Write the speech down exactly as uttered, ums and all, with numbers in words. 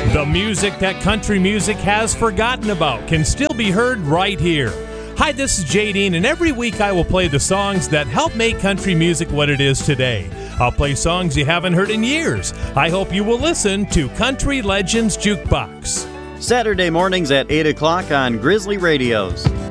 The music that country music has forgotten about can still be heard right here. Hi, this is Jay Dean, and every week I will play the songs that help make country music what it is today. I'll play songs you haven't heard in years. I hope you will listen to Country Legends Jukebox. Saturday mornings at eight o'clock on Grizzly Radios.